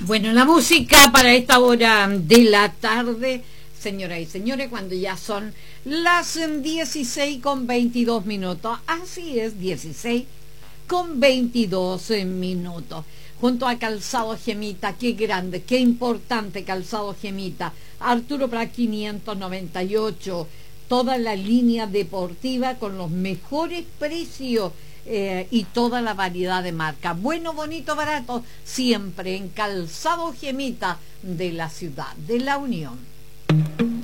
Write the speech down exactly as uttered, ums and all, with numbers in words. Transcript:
Bueno, la música para esta hora de la tarde, señoras y señores, cuando ya son las dieciséis con veintidós minutos. Así es, dieciséis con veintidós minutos. Junto a Calzado Gemita, qué grande, qué importante Calzado Gemita. Arturo Prat quinientos noventa y ocho, toda la línea deportiva con los mejores precios. Eh, y toda la variedad de marcas. Bueno, bonito, barato, siempre en Calzado Gemita de la ciudad de La Unión.